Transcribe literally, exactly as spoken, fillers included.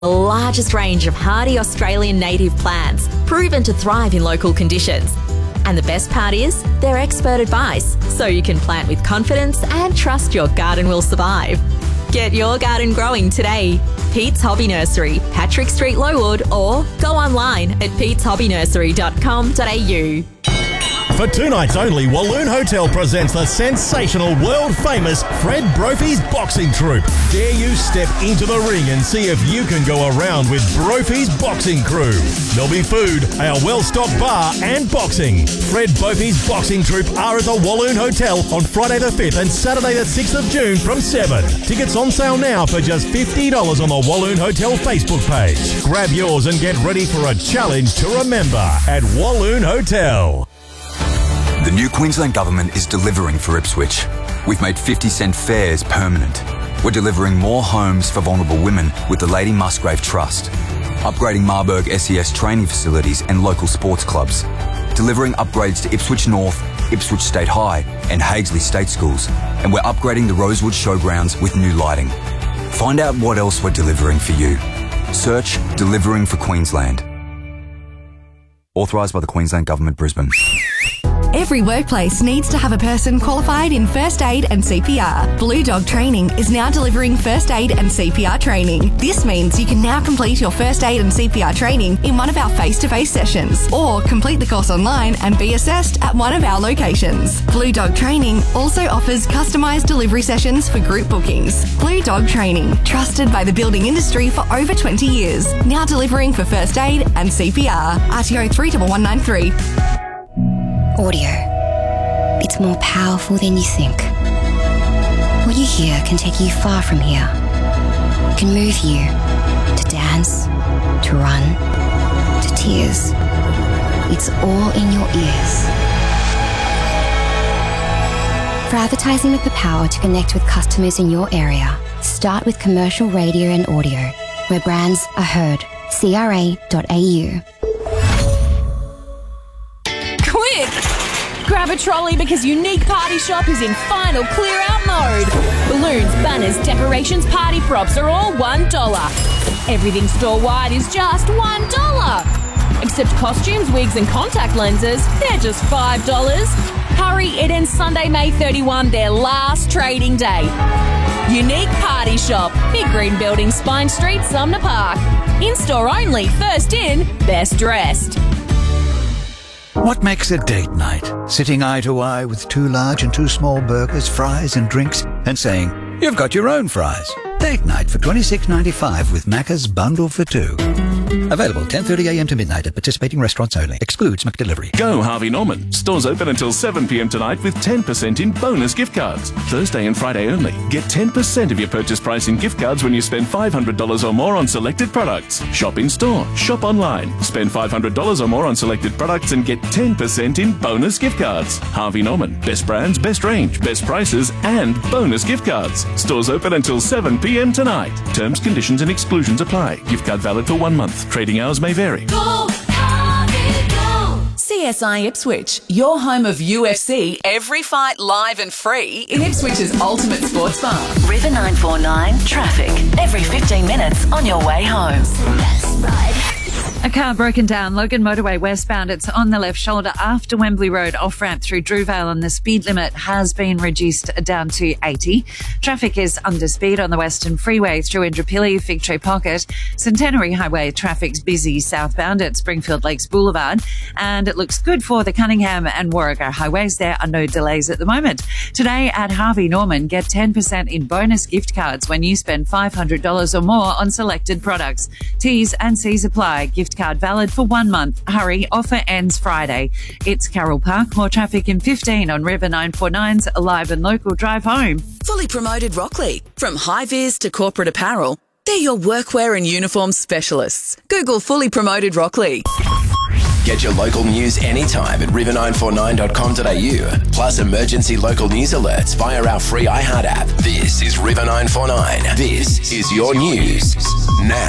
The largest range of hardy Australian native plants, proven to thrive in local conditions. And the best part is, they're expert advice, so you can plant with confidence and trust your garden will survive. Get your garden growing today. Pete's Hobby Nursery, Patrick Street, Lowood, or go online at petes hobby nursery dot com dot a u. For two nights only, Walloon Hotel presents the sensational, world-famous Fred Brophy's Boxing Troupe. Dare you step into the ring and see if you can go around with Brophy's Boxing Crew. There'll be food, a well-stocked bar and boxing. Fred Brophy's Boxing Troupe are at the Walloon Hotel on Friday the fifth and Saturday the sixth of June from seven. Tickets on sale now for just fifty dollars on the Walloon Hotel Facebook page. Grab yours and get ready for a challenge to remember at Walloon Hotel. The new Queensland Government is delivering for Ipswich. We've made fifty cent fares permanent. We're delivering more homes for vulnerable women with the Lady Musgrave Trust. Upgrading Marburg S E S training facilities and local sports clubs. Delivering upgrades to Ipswich North, Ipswich State High and Hagesley State Schools. And we're upgrading the Rosewood Showgrounds with new lighting. Find out what else we're delivering for you. Search Delivering for Queensland. Authorised by the Queensland Government, Brisbane. Every workplace needs to have a person qualified in first aid and C P R. Blue Dog Training is now delivering first aid and C P R training. This means you can now complete your first aid and C P R training in one of our face-to-face sessions, or complete the course online and be assessed at one of our locations. Blue Dog Training also offers customised delivery sessions for group bookings. Blue Dog Training, trusted by the building industry for over twenty years, now delivering for first aid and C P R. R T O three one one nine three. Audio. It's more powerful than you think. What you hear can take you far from here. It can move you to dance, to run, to tears. It's all in your ears. For advertising with the power to connect with customers in your area, start with commercial radio and audio, where brands are heard. C R A dot A U. Grab a trolley because Unique Party Shop is in final clear-out mode. Balloons, banners, decorations, party props are all one dollar. Everything store-wide is just one dollar. Except costumes, wigs and contact lenses, they're just five dollars. Hurry, it ends Sunday, May thirty-first, their last trading day. Unique Party Shop, Big Green Building, Spine Street, Sumner Park. In-store only, first in, best dressed. What makes a date night? Sitting eye to eye with two large and two small burgers, fries and drinks, and saying, "You've got your own fries." Date night for twenty-six ninety-five with Macca's Bundle for Two. Available ten thirty a m to midnight at participating restaurants only. Excludes McDelivery. Go Harvey Norman. Stores open until seven p m tonight with ten percent in bonus gift cards. Thursday and Friday only. Get ten percent of your purchase price in gift cards when you spend five hundred dollars or more on selected products. Shop in store. Shop online. Spend five hundred dollars or more on selected products and get ten percent in bonus gift cards. Harvey Norman. Best brands, best range, best prices, and bonus gift cards. Stores open until seven p m tonight. Terms, conditions, and exclusions apply. Gift card valid for one month. Trading hours may vary. Go, Harvey, go. C S I Ipswich, your home of U F C, every fight live and free in Ipswich's ultimate sports bar. River nine four nine traffic. Every fifteen minutes on your way home. A car broken down, Logan Motorway westbound. It's on the left shoulder after Wembley Road, off-ramp through Drewvale, and the speed limit has been reduced down to eighty. Traffic is under speed on the Western Freeway through Indooroopilly, Fig Tree Pocket. Centenary Highway traffic's busy southbound at Springfield Lakes Boulevard, and it looks good for the Cunningham and Warrego highways. There are no delays at the moment. Today at Harvey Norman, get ten percent in bonus gift cards when you spend five hundred dollars or more on selected products. T's and C's apply. Gift card valid for one month. Hurry, offer ends Friday. It's Carroll Park. More traffic in fifteen on River nine four nine's Alive and Local Drive Home. Fully promoted Rockley. From high-vis to corporate apparel, they're your workwear and uniform specialists. Google Fully Promoted Rockley. Get your local news anytime at river nine four nine dot com dot a u. Plus emergency local news alerts via our free iHeart app. This is River nine four nine. This is your news now.